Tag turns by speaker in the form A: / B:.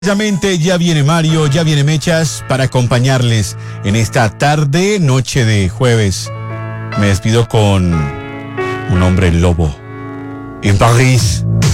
A: Precisamente ya viene Mario, ya viene Mechas para acompañarles en esta tarde, noche de jueves. Me despido con un hombre lobo en París.